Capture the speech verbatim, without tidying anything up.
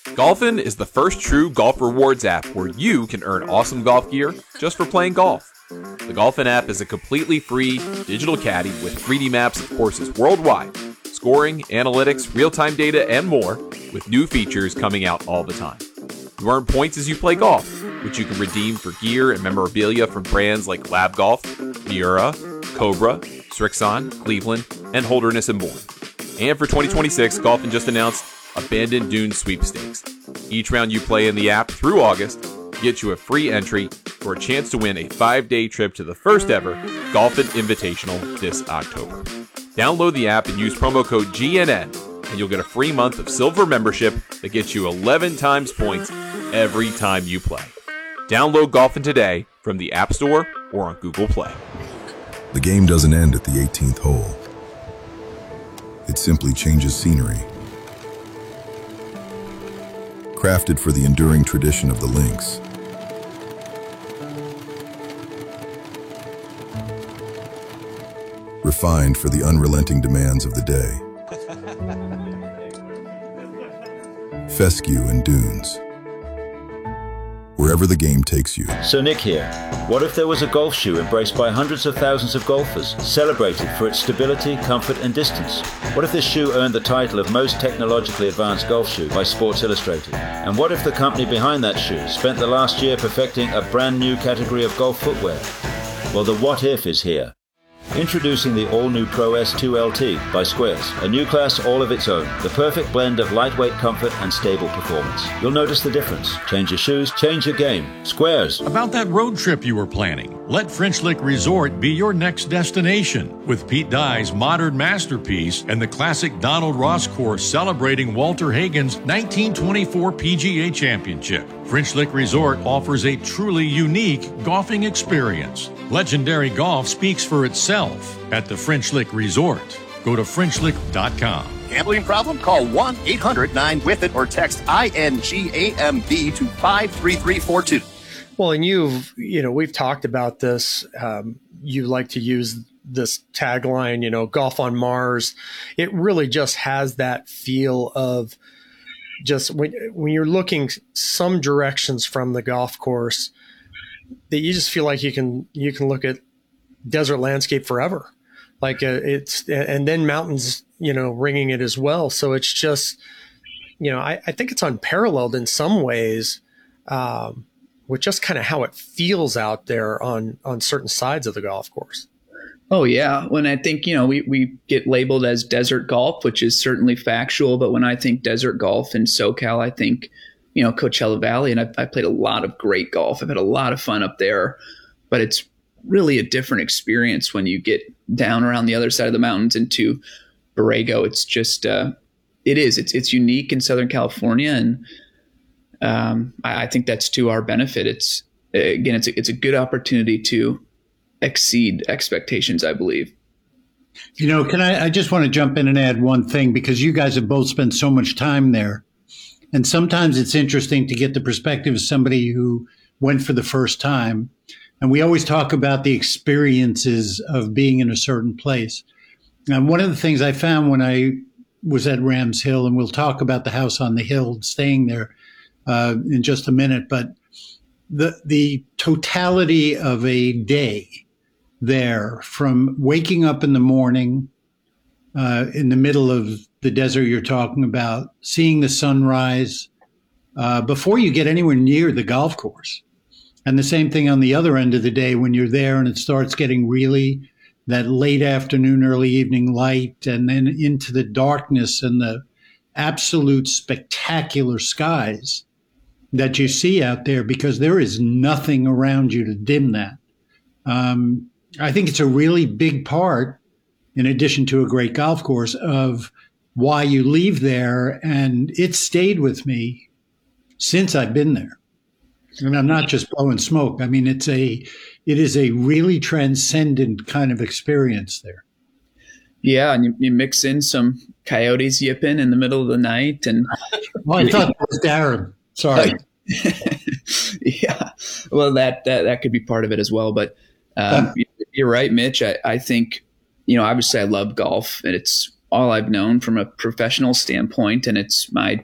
Golfin is the first true golf rewards app where you can earn awesome golf gear just for playing golf. The Golfin app is a completely free digital caddy with three D maps of courses worldwide, scoring, analytics, real-time data, and more, with new features coming out all the time. You earn points as you play golf, which you can redeem for gear and memorabilia from brands like Lab Golf, Miura, Cobra, Strixon, Cleveland, and Holderness and Bourne. And for twenty twenty-six, Golfin just announced Abandoned Dunes Sweepstakes. Each round you play in the app through August gets you a free entry for a chance to win a five-day trip to the first ever Golfin Invitational this October. Download the app and use promo code G N N, and you'll get a free month of silver membership that gets you eleven times points every time you play. Download Golfin today from the App Store or on Google Play. The game doesn't end at the eighteenth hole. It simply changes scenery. Crafted for the enduring tradition of the links. Refined for the unrelenting demands of the day. Fescue and Dunes. Wherever the game takes you. So Nick here. What if there was a golf shoe embraced by hundreds of thousands of golfers, celebrated for its stability, comfort and distance? What if this shoe earned the title of most technologically advanced golf shoe by Sports Illustrated? And what if the company behind that shoe spent the last year perfecting a brand new category of golf footwear? Well, the what if is here. Introducing the all-new Pro S two L T by Squares, a new class all of its own, the perfect blend of lightweight comfort and stable performance. You'll notice the difference. Change your shoes, change your game. Squares. About that road trip you were planning, let French Lick Resort be your next destination. With Pete Dye's modern masterpiece and the classic Donald Ross course celebrating Walter Hagen's nineteen twenty-four P G A Championship, French Lick Resort offers a truly unique golfing experience. Legendary golf speaks for itself at the French Lick Resort. Go to French Lick dot com. Gambling problem? Call one eight hundred nine with it or text I N G A M B to five three three four two. Well, and you've, you know, we've talked about this. Um, you like to use this tagline, you know, golf on Mars. It really just has that feel of just when, when you're looking some directions from the golf course, that you just feel like you can you can look at desert landscape forever, like uh, it's and then mountains, you know, ringing it as well. So it's just, you know, I, I think it's unparalleled in some ways, um, with just kind of how it feels out there on on certain sides of the golf course. Oh yeah, when I think, you know, we we get labeled as desert golf, which is certainly factual, but when I think desert golf in SoCal, I think, you know, Coachella Valley, and I, I played a lot of great golf. I've had a lot of fun up there, but it's really a different experience when you get down around the other side of the mountains into Borrego. It's just, uh, it is, it's, it's unique in Southern California. And um, I, I think that's to our benefit. It's, again, it's a, it's a good opportunity to exceed expectations, I believe. You know, can I, I just want to jump in and add one thing, because you guys have both spent so much time there. And sometimes it's interesting to get the perspective of somebody who went for the first time. And we always talk about the experiences of being in a certain place. And one of the things I found when I was at Rams Hill, and we'll talk about the house on the hill, staying there uh, in just a minute, but the the totality of a day there, from waking up in the morning uh, in the middle of the desert you're talking about, seeing the sunrise uh, before you get anywhere near the golf course. And the same thing on the other end of the day when you're there and it starts getting really that late afternoon, early evening light, and then into the darkness and the absolute spectacular skies that you see out there, because there is nothing around you to dim that. Um, I think it's a really big part, in addition to a great golf course, of why you leave there. And it stayed with me since I've been there. And I'm not just blowing smoke. I mean, it's a, it is a really transcendent kind of experience there. Yeah, and you, you mix in some coyotes yipping in the middle of the night, and well, I thought that was Darren. Sorry. Yeah, well, that, that that could be part of it as well. But um, uh, you're right, Mitch. I, I think, you know, obviously I love golf, and it's all I've known from a professional standpoint, and it's my